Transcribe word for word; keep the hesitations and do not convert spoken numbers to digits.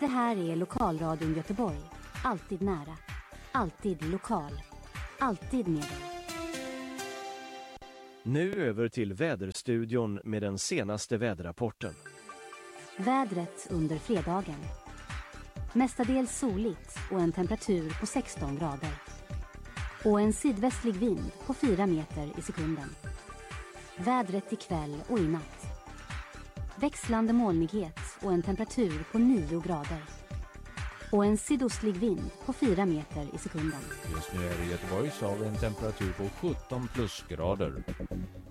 Det här är Lokalradion Göteborg. Alltid nära. Alltid lokal. Alltid med dig. Nu över till väderstudion med den senaste väderrapporten. Vädret under fredagen. Mestadels soligt och en temperatur på sexton grader. Och en sydvästlig vind på fyra meter i sekunden. Vädret ikväll och i natt. Växlande molnighet och en temperatur på nio grader. Och en sydostlig vind på fyra meter i sekunden. Just nu är det i Göteborg så har vi en temperatur på sjutton plusgrader.